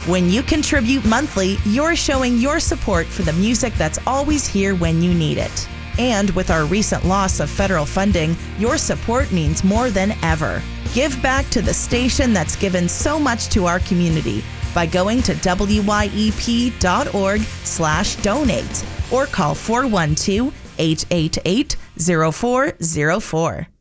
When you contribute monthly, you're showing your support for the music that's always here when you need it. And with our recent loss of federal funding, your support means more than ever. Give back to the station that's given so much to our community by going to wyep.org/donate or call 412-888-0404.